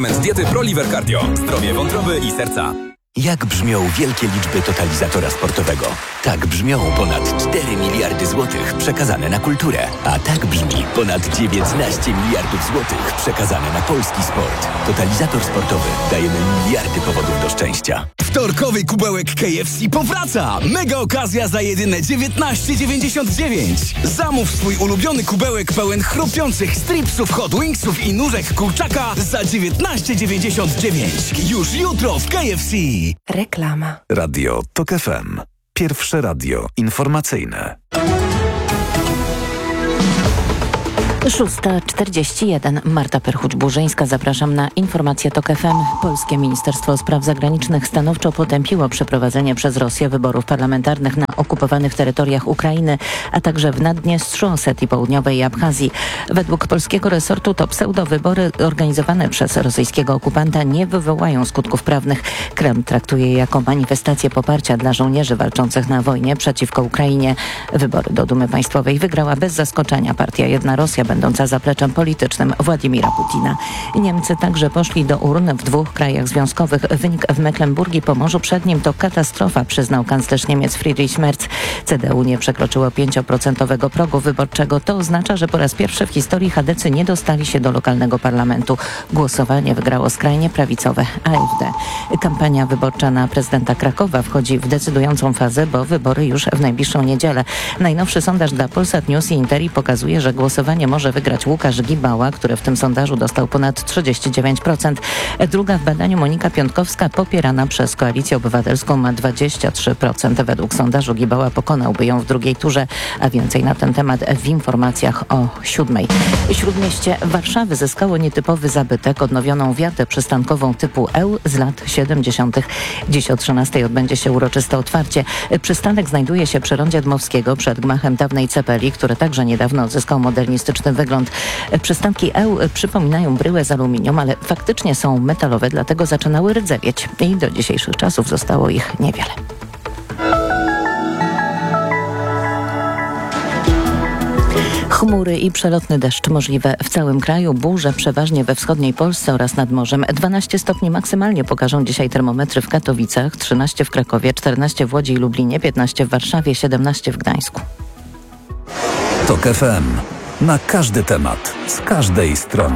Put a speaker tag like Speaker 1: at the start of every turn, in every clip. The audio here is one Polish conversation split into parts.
Speaker 1: Diety ProLiver Cardio. Zdrowie wątroby i serca.
Speaker 2: Jak brzmią wielkie liczby totalizatora sportowego? Tak brzmią ponad 4 miliardy złotych przekazane na kulturę. A tak brzmi ponad 19 miliardów złotych przekazane na polski sport. Totalizator sportowy. Dajemy miliardy powodów do szczęścia.
Speaker 3: Wtorkowy kubełek KFC powraca! Mega okazja za jedyne 19,99. Zamów swój ulubiony kubełek pełen chrupiących stripsów, hot wingsów i nóżek kurczaka za 19,99. Już jutro w KFC.
Speaker 4: Reklama.
Speaker 5: Radio TOK FM. Pierwsze radio informacyjne.
Speaker 6: 6:41. Marta Perchuć-Burzyńska. Zapraszam na informację TOK FM. Polskie Ministerstwo Spraw Zagranicznych stanowczo potępiło przeprowadzenie przez Rosję wyborów parlamentarnych na okupowanych terytoriach Ukrainy, a także w Naddniestrzu, Osetii Południowej i Abchazji. Według polskiego resortu to pseudowybory organizowane przez rosyjskiego okupanta nie wywołają skutków prawnych. Kreml traktuje je jako manifestację poparcia dla żołnierzy walczących na wojnie przeciwko Ukrainie. Wybory do Dumy Państwowej wygrała bez zaskoczenia partia Jedna Rosja, będąca zapleczem politycznym Władimira Putina. Niemcy także poszli do urn w 2 krajach związkowych. Wynik w Mecklenburgii i Pomorzu Przednim to katastrofa, przyznał kanclerz Niemiec Friedrich Merz. CDU nie przekroczyło 5% progu wyborczego. To oznacza, że po raz pierwszy w historii chadecy nie dostali się do lokalnego parlamentu. Głosowanie wygrało skrajnie prawicowe AfD. Kampania wyborcza na prezydenta Krakowa wchodzi w decydującą fazę, bo wybory już w najbliższą niedzielę. Najnowszy sondaż dla Polsat News i Interi pokazuje, że głosowanie może wygrać Łukasz Gibała, który w tym sondażu dostał ponad 39%. Druga w badaniu Monika Piątkowska, popierana przez Koalicję Obywatelską, ma 23%. Według sondażu Gibała pokonałby ją w drugiej turze, a więcej na ten temat w informacjach o 7:00. Śródmieście Warszawy zyskało nietypowy zabytek, odnowioną wiatę przystankową typu Eł z lat 70. Dziś o 13:00 odbędzie się uroczyste otwarcie. Przystanek znajduje się przy rondzie Dmowskiego, przed gmachem dawnej Cepeli, który także niedawno odzyskał modernistyczny wygląd. Przystanki Eł przypominają bryłę z aluminium, ale faktycznie są metalowe, dlatego zaczynały rdzewieć i do dzisiejszych czasów zostało ich niewiele. Chmury i przelotny deszcz możliwe w całym kraju. Burze przeważnie we wschodniej Polsce oraz nad morzem. 12 stopni maksymalnie pokażą dzisiaj termometry w Katowicach, 13 w Krakowie, 14 w Łodzi i Lublinie, 15 w Warszawie, 17 w Gdańsku.
Speaker 5: TOK FM. Na każdy temat, z każdej strony.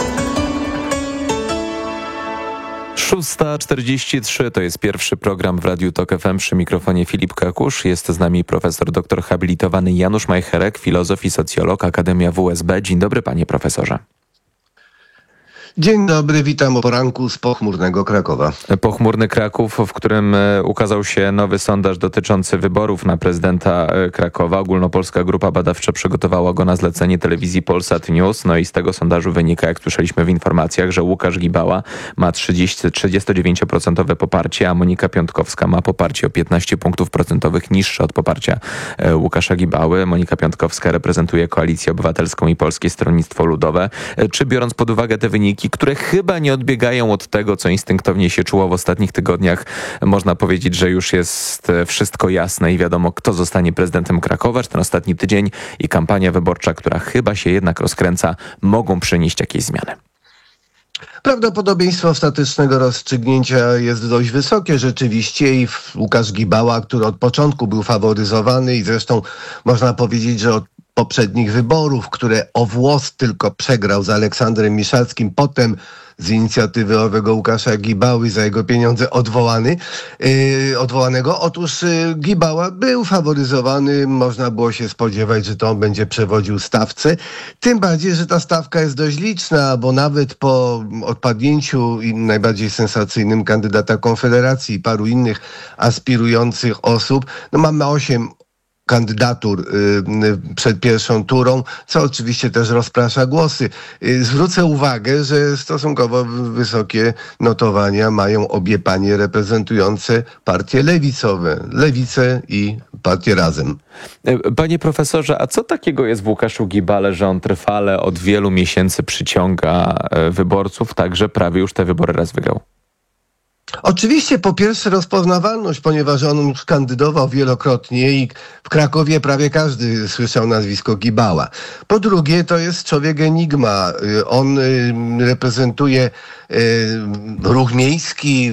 Speaker 7: 6:43 to jest pierwszy program w Radiu TOK FM. Przy mikrofonie Filip Kakusz. Jest z nami profesor doktor habilitowany Janusz Majcherek, filozof i socjolog, Akademia WSB. Dzień dobry, panie profesorze.
Speaker 8: Dzień dobry, witam o poranku z pochmurnego Krakowa.
Speaker 7: Pochmurny Kraków, w którym ukazał się nowy sondaż dotyczący wyborów na prezydenta Krakowa. Ogólnopolska Grupa Badawcza przygotowała go na zlecenie telewizji Polsat News. No i z tego sondażu wynika, jak słyszeliśmy w informacjach, że Łukasz Gibała ma 39% poparcie, a Monika Piątkowska ma poparcie o 15 punktów procentowych niższe od poparcia Łukasza Gibały. Monika Piątkowska reprezentuje Koalicję Obywatelską i Polskie Stronnictwo Ludowe. Czy biorąc pod uwagę te wyniki, które chyba nie odbiegają od tego, co instynktownie się czuło w ostatnich tygodniach, można powiedzieć, że już jest wszystko jasne i wiadomo, kto zostanie prezydentem Krakowa, że ten ostatni tydzień i kampania wyborcza, która chyba się jednak rozkręca, mogą przynieść jakieś zmiany?
Speaker 8: Prawdopodobieństwo ostatecznego rozstrzygnięcia jest dość wysokie rzeczywiście i Łukasz Gibała, który od początku był faworyzowany i zresztą można powiedzieć, że od poprzednich wyborów, które o włos tylko przegrał z Aleksandrem Miszalskim, potem z inicjatywy owego Łukasza Gibały za jego pieniądze odwołanego. Otóż Gibała był faworyzowany, można było się spodziewać, że to on będzie przewodził stawce. Tym bardziej, że ta stawka jest dość liczna, bo nawet po odpadnięciu najbardziej sensacyjnym kandydata Konfederacji i paru innych aspirujących osób, mamy 8 kandydatur przed pierwszą turą, co oczywiście też rozprasza głosy. Zwrócę uwagę, że stosunkowo wysokie notowania mają obie panie reprezentujące partie lewicowe, Lewicę i partię Razem.
Speaker 7: Panie profesorze, a co takiego jest w Łukaszu Gibale, że on trwale od wielu miesięcy przyciąga wyborców, tak że prawie już te wybory raz wygrał?
Speaker 8: Oczywiście po pierwsze rozpoznawalność, ponieważ on już kandydował wielokrotnie i w Krakowie prawie każdy słyszał nazwisko Gibała. Po drugie to jest człowiek enigma. On reprezentuje ruch miejski,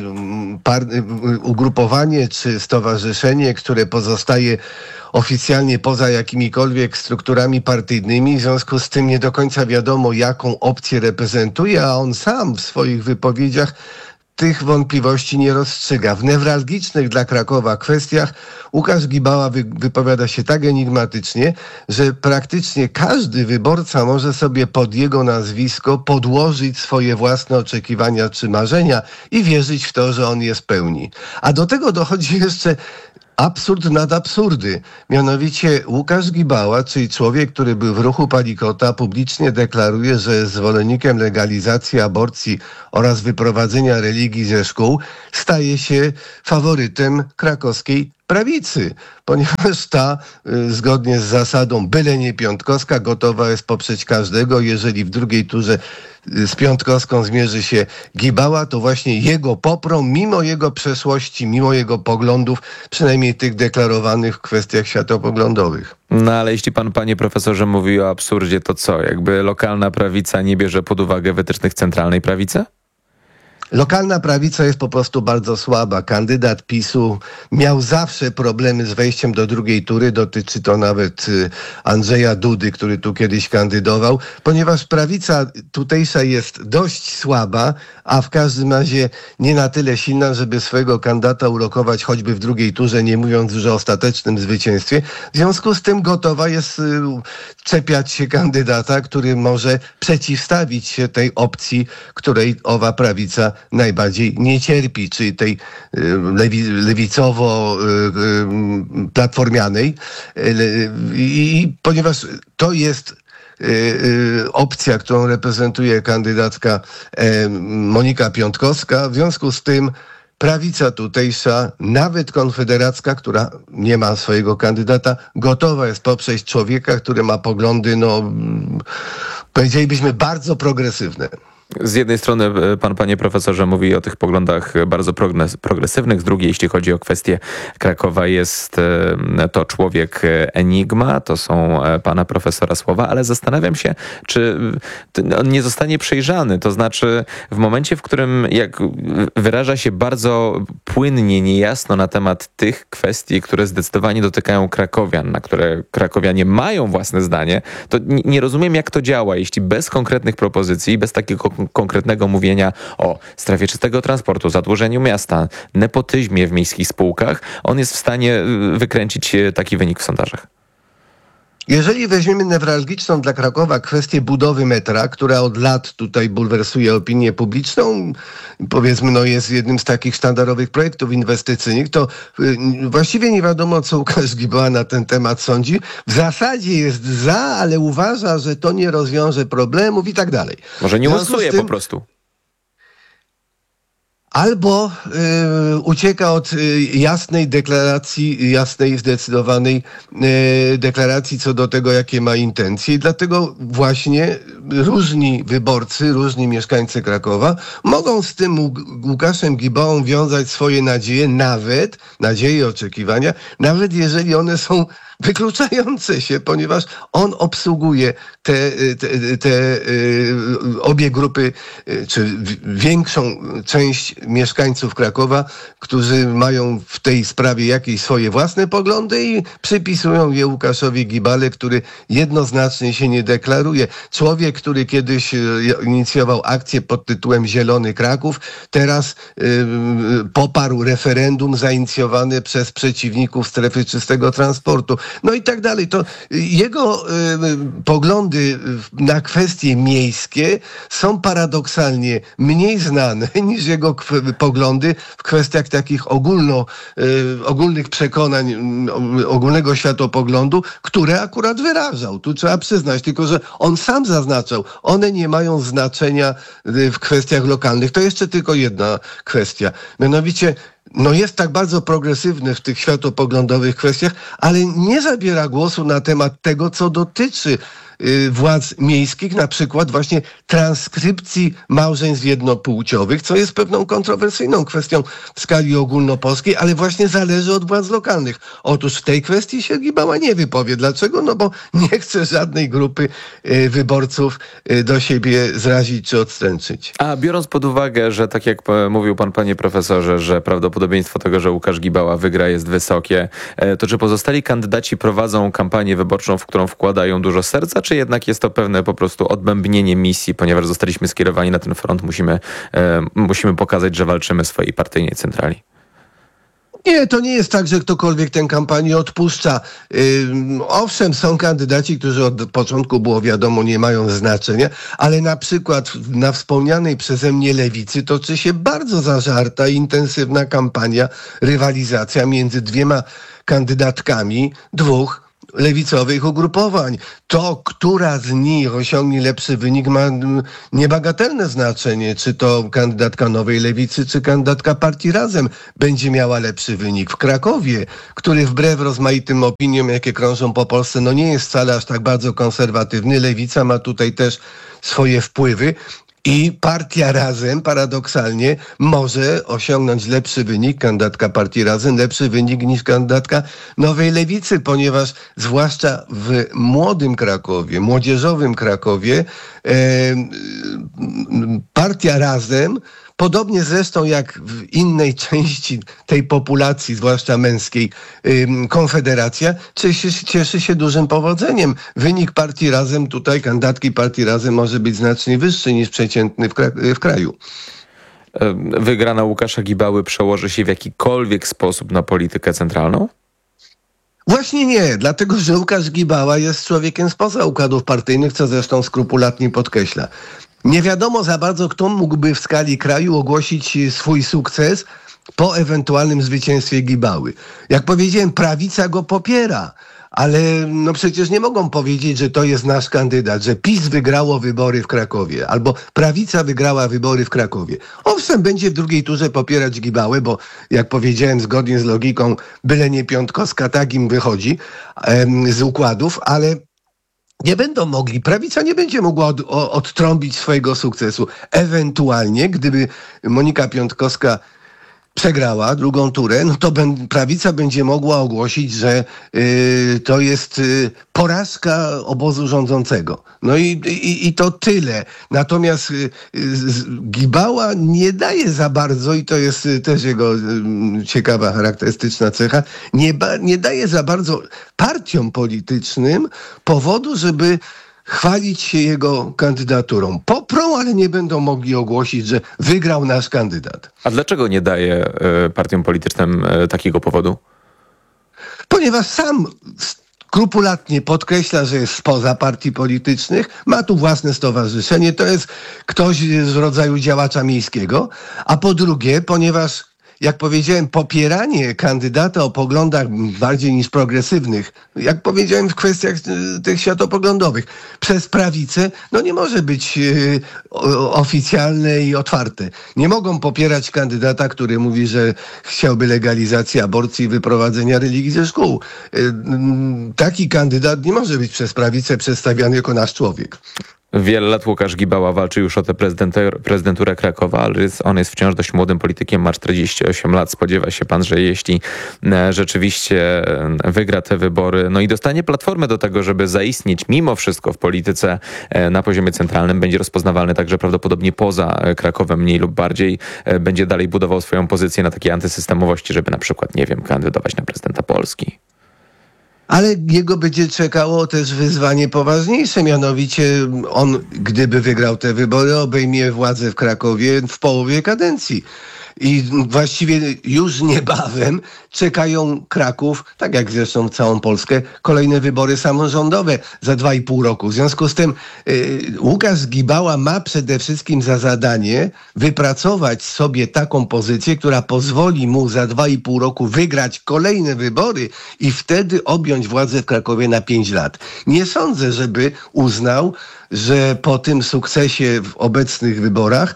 Speaker 8: ugrupowanie czy stowarzyszenie, które pozostaje oficjalnie poza jakimikolwiek strukturami partyjnymi. W związku z tym nie do końca wiadomo, jaką opcję reprezentuje, a on sam w swoich wypowiedziach tych wątpliwości nie rozstrzyga. W newralgicznych dla Krakowa kwestiach Łukasz Gibała wypowiada się tak enigmatycznie, że praktycznie każdy wyborca może sobie pod jego nazwisko podłożyć swoje własne oczekiwania czy marzenia i wierzyć w to, że on je spełni. A do tego dochodzi jeszcze absurd nad absurdy. Mianowicie Łukasz Gibała, czyli człowiek, który był w ruchu Palikota, publicznie deklaruje, że jest zwolennikiem legalizacji aborcji oraz wyprowadzenia religii ze szkół, staje się faworytem krakowskiej prawicy, ponieważ ta, zgodnie z zasadą byle nie piątkowska, gotowa jest poprzeć każdego. Jeżeli w drugiej turze z piątkowską zmierzy się Gibała, to właśnie jego poprą, mimo jego przeszłości, mimo jego poglądów, przynajmniej tych deklarowanych w kwestiach światopoglądowych.
Speaker 7: No ale jeśli pan, panie profesorze, mówi o absurdzie, to co? Jakby lokalna prawica nie bierze pod uwagę wytycznych centralnej prawicy?
Speaker 8: Lokalna prawica jest po prostu bardzo słaba. Kandydat PiS-u miał zawsze problemy z wejściem do drugiej tury. Dotyczy to nawet Andrzeja Dudy, który tu kiedyś kandydował, ponieważ prawica tutejsza jest dość słaba, a w każdym razie nie na tyle silna, żeby swojego kandydata ulokować choćby w drugiej turze, nie mówiąc już o ostatecznym zwycięstwie. W związku z tym gotowa jest czepiać się kandydata, który może przeciwstawić się tej opcji, której owa prawica najbardziej nie cierpi, czyli tej lewicowo-platformianej. I ponieważ to jest opcja, którą reprezentuje kandydatka Monika Piątkowska, w związku z tym prawica tutejsza, nawet konfederacka, która nie ma swojego kandydata, gotowa jest poprzeć człowieka, który ma poglądy, powiedzielibyśmy, bardzo progresywne.
Speaker 7: Z jednej strony pan, panie profesorze, mówi o tych poglądach bardzo progresywnych, z drugiej, jeśli chodzi o kwestię Krakowa, jest to człowiek enigma, to są pana profesora słowa, ale zastanawiam się, czy on nie zostanie przejrzany, to znaczy w momencie, w którym jak wyraża się bardzo płynnie, niejasno na temat tych kwestii, które zdecydowanie dotykają krakowian, na które krakowianie mają własne zdanie, to nie rozumiem, jak to działa, jeśli bez konkretnych propozycji, bez takiego konkretnego mówienia o strefie czystego transportu, zadłużeniu miasta, nepotyzmie w miejskich spółkach, on jest w stanie wykręcić taki wynik w sondażach.
Speaker 8: Jeżeli weźmiemy newralgiczną dla Krakowa kwestię budowy metra, która od lat tutaj bulwersuje opinię publiczną, powiedzmy, jest jednym z takich sztandarowych projektów inwestycyjnych, to właściwie nie wiadomo, co Łukasz Gibała na ten temat sądzi. W zasadzie jest za, ale uważa, że to nie rozwiąże problemów i tak dalej.
Speaker 7: Może niuansuje po prostu.
Speaker 8: Albo ucieka od jasnej deklaracji, jasnej, zdecydowanej deklaracji co do tego, jakie ma intencje. I dlatego właśnie różni wyborcy, różni mieszkańcy Krakowa mogą z tym Łukaszem Gibałą wiązać swoje nadzieje, nadzieje, oczekiwania, nawet jeżeli one są wykluczające się, ponieważ on obsługuje te obie grupy, czy większą część mieszkańców Krakowa, którzy mają w tej sprawie jakieś swoje własne poglądy i przypisują je Łukaszowi Gibale, który jednoznacznie się nie deklaruje. Człowiek, który kiedyś inicjował akcję pod tytułem Zielony Kraków, teraz poparł referendum zainicjowane przez przeciwników strefy czystego transportu. No i tak dalej. To jego poglądy na kwestie miejskie są paradoksalnie mniej znane niż jego poglądy w kwestiach takich ogólnych przekonań, ogólnego światopoglądu, które akurat wyrażał. Tu trzeba przyznać, tylko że on sam zaznaczał, one nie mają znaczenia w kwestiach lokalnych. To jeszcze tylko jedna kwestia. Mianowicie jest tak bardzo progresywny w tych światopoglądowych kwestiach, ale nie zabiera głosu na temat tego, co dotyczy władz miejskich, na przykład właśnie transkrypcji małżeństw jednopłciowych, co jest pewną kontrowersyjną kwestią w skali ogólnopolskiej, ale właśnie zależy od władz lokalnych. Otóż w tej kwestii się Gibała nie wypowie. Dlaczego? No bo nie chce żadnej grupy wyborców do siebie zrazić czy odstręczyć.
Speaker 7: A biorąc pod uwagę, że tak jak mówił pan, panie profesorze, że prawdopodobieństwo tego, że Łukasz Gibała wygra, jest wysokie, to czy pozostali kandydaci prowadzą kampanię wyborczą, w którą wkładają dużo serca, czy jednak jest to pewne po prostu odbębnienie misji, ponieważ zostaliśmy skierowani na ten front, musimy pokazać, że walczymy swojej partyjnej centrali?
Speaker 8: Nie, to nie jest tak, że ktokolwiek tę kampanię odpuszcza. Owszem, są kandydaci, którzy od początku było wiadomo, nie mają znaczenia, ale na przykład na wspomnianej przeze mnie lewicy toczy się bardzo zażarta i intensywna kampania, rywalizacja między dwiema kandydatkami dwóch lewicowych ugrupowań. To, która z nich osiągnie lepszy wynik, ma niebagatelne znaczenie. Czy to kandydatka Nowej Lewicy, czy kandydatka Partii Razem będzie miała lepszy wynik. W Krakowie, który wbrew rozmaitym opiniom, jakie krążą po Polsce, no nie jest wcale aż tak bardzo konserwatywny. Lewica ma tutaj też swoje wpływy. I Partia Razem paradoksalnie może osiągnąć lepszy wynik, kandydatka Partii Razem, lepszy wynik niż kandydatka Nowej Lewicy, ponieważ zwłaszcza w młodym Krakowie, młodzieżowym Krakowie, Partia Razem, podobnie zresztą jak w innej części tej populacji, zwłaszcza męskiej, Konfederacja, cieszy się dużym powodzeniem. Wynik Partii Razem tutaj, kandydatki Partii Razem może być znacznie wyższy niż przeciętny w kraju.
Speaker 7: Wygrana Łukasza Gibały przełoży się w jakikolwiek sposób na politykę centralną?
Speaker 8: Właśnie nie, dlatego że Łukasz Gibała jest człowiekiem spoza układów partyjnych, co zresztą skrupulatnie podkreśla. Nie wiadomo za bardzo, kto mógłby w skali kraju ogłosić swój sukces po ewentualnym zwycięstwie Gibały. Jak powiedziałem, prawica go popiera, ale no przecież nie mogą powiedzieć, że to jest nasz kandydat, że PiS wygrało wybory w Krakowie albo prawica wygrała wybory w Krakowie. Owszem, będzie w drugiej turze popierać Gibałę, bo jak powiedziałem, zgodnie z logiką, byle nie Piątkowska, tak im wychodzi z układów, ale nie będą mogli, prawica nie będzie mogła odtrąbić swojego sukcesu. Ewentualnie, gdyby Monika Piątkowska przegrała drugą turę, no to prawica będzie mogła ogłosić, że to jest porażka obozu rządzącego. No i to tyle. Natomiast Gibała nie daje za bardzo, i to jest też jego ciekawa, charakterystyczna cecha, nie daje za bardzo partiom politycznym powodu, żeby chwalić się jego kandydaturą. Poprą, ale nie będą mogli ogłosić, że wygrał nasz kandydat.
Speaker 7: A dlaczego nie daje partiom politycznym takiego powodu?
Speaker 8: Ponieważ sam skrupulatnie podkreśla, że jest spoza partii politycznych, ma tu własne stowarzyszenie, to jest ktoś z rodzaju działacza miejskiego, a po drugie, ponieważ jak powiedziałem, popieranie kandydata o poglądach bardziej niż progresywnych, jak powiedziałem w kwestiach tych światopoglądowych, przez prawicę, no nie może być oficjalne i otwarte. Nie mogą popierać kandydata, który mówi, że chciałby legalizacji aborcji i wyprowadzenia religii ze szkół. Taki kandydat nie może być przez prawicę przedstawiany jako nasz człowiek.
Speaker 7: Wiele lat Łukasz Gibała walczy już o tę prezydenturę Krakowa, ale on jest wciąż dość młodym politykiem, ma 48 lat. Spodziewa się pan, że jeśli rzeczywiście wygra te wybory, no i dostanie platformę do tego, żeby zaistnieć mimo wszystko w polityce na poziomie centralnym, będzie rozpoznawalny także prawdopodobnie poza Krakowem, mniej lub bardziej, będzie dalej budował swoją pozycję na takiej antysystemowości, żeby na przykład, nie wiem, kandydować na prezydenta Polski.
Speaker 8: Ale jego będzie czekało też wyzwanie poważniejsze, mianowicie on, gdyby wygrał te wybory, obejmie władzę w Krakowie w połowie kadencji. I właściwie już niebawem czekają Kraków, tak jak zresztą całą Polskę, kolejne wybory samorządowe za 2,5 roku. W związku z tym Łukasz Gibała ma przede wszystkim za zadanie wypracować sobie taką pozycję, która pozwoli mu za 2,5 roku wygrać kolejne wybory i wtedy objąć władzę w Krakowie na 5 lat. Nie sądzę, żeby uznał, że po tym sukcesie w obecnych wyborach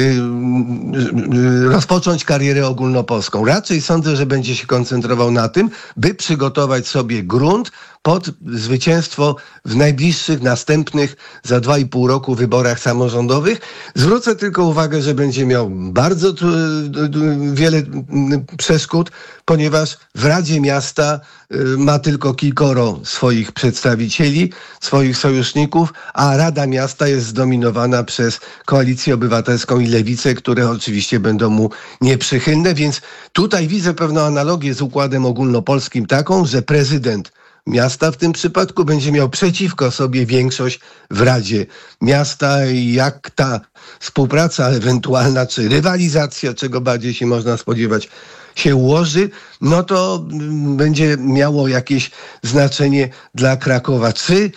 Speaker 8: rozpocząć karierę ogólnopolską. Raczej sądzę, że będzie się koncentrował na tym, by przygotować sobie grunt pod zwycięstwo w najbliższych, następnych za 2,5 roku wyborach samorządowych. Zwrócę tylko uwagę, że będzie miał bardzo wiele przeszkód, ponieważ w Radzie Miasta ma tylko kilkoro swoich przedstawicieli, swoich sojuszników, a Rada Miasta jest zdominowana przez Koalicję Obywatelską i Lewicę, które oczywiście będą mu nieprzychylne, więc tutaj widzę pewną analogię z układem ogólnopolskim taką, że prezydent miasta w tym przypadku będzie miał przeciwko sobie większość w Radzie Miasta i jak ta współpraca ewentualna, czy rywalizacja, czego bardziej się można spodziewać, się ułoży, no to będzie miało jakieś znaczenie dla Krakowa. Czy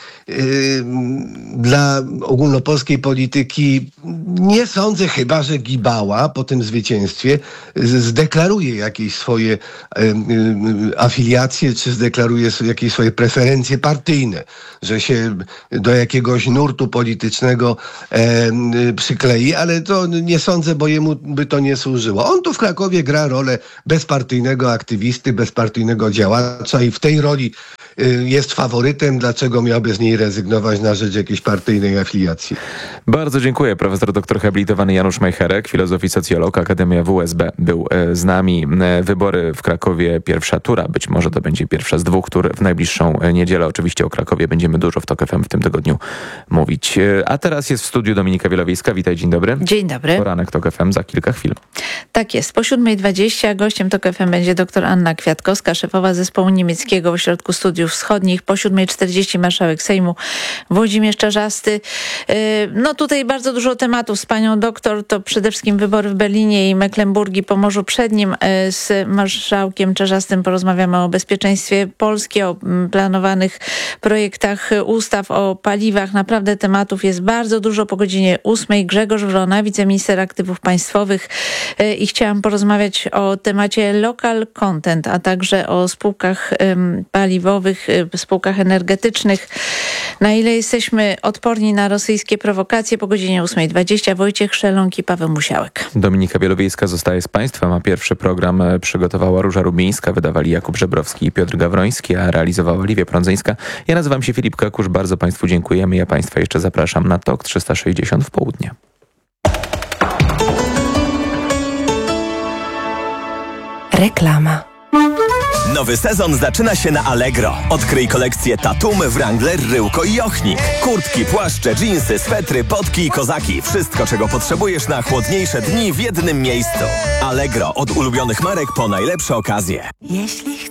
Speaker 8: dla ogólnopolskiej polityki nie sądzę, chyba że Gibała po tym zwycięstwie zdeklaruje jakieś swoje afiliacje, czy zdeklaruje jakieś swoje preferencje partyjne, że się do jakiegoś nurtu politycznego przyklei, ale to nie sądzę, bo jemu by to nie służyło. On tu w Krakowie gra rolę bezpartyjnego aktywisty, bezpartyjnego działacza i w tej roli jest faworytem. Dlaczego miałby z niej rezygnować na rzecz jakiejś partyjnej afiliacji?
Speaker 7: Bardzo dziękuję. Profesor doktor habilitowany Janusz Majcherek, filozof i socjolog, Akademia WSB był z nami. Wybory w Krakowie, pierwsza tura. Być może to będzie pierwsza z 2 tur w najbliższą niedzielę. Oczywiście o Krakowie będziemy dużo w TOK FM w tym tygodniu mówić. A teraz jest w studiu Dominika Wielowiejska. Witaj, dzień dobry.
Speaker 4: Dzień dobry.
Speaker 7: Poranek TOK FM za kilka chwil.
Speaker 4: Tak jest. Po 7:20 gościem TOK FM będzie dr Anna Kwiatkowska, szefowa zespołu niemieckiego Ośrodku Studiów Wschodnich. Po 7:40 marszałek Sejmu Włodzimierz Czarzasty. No tutaj bardzo dużo tematów z panią doktor. To przede wszystkim wybory w Berlinie i Mecklenburgii, Pomorzu Przednim. Z marszałkiem Czarzastym porozmawiamy o bezpieczeństwie Polski, o planowanych projektach ustaw, o paliwach. Naprawdę tematów jest bardzo dużo. Po godzinie 8:00 Grzegorz Wrona, wiceminister aktywów państwowych, i chciałam porozmawiać o temacie local content, a także o spółkach paliwowych, spółkach energetycznych. Na ile jesteśmy odporni na rosyjskie prowokacje? Po godzinie 8:20 Wojciech Szeląg i Paweł Musiałek.
Speaker 7: Dominika Wielowiejska zostaje z państwem, a pierwszy program przygotowała Róża Rubińska, wydawali Jakub Żebrowski i Piotr Gawroński, a realizowała Liwia Prądzyńska. Ja nazywam się Filip Kakusz, bardzo państwu dziękujemy. Ja państwa jeszcze zapraszam na TOK 360 w południe.
Speaker 9: Reklama.
Speaker 10: Nowy sezon zaczyna się na Allegro. Odkryj kolekcję Tatum, Wrangler, Ryłko i Ochnik. Kurtki, płaszcze, dżinsy, swetry, potki i kozaki. Wszystko, czego potrzebujesz na chłodniejsze dni w jednym miejscu. Allegro. Od ulubionych marek po najlepsze okazje.
Speaker 9: Jeśli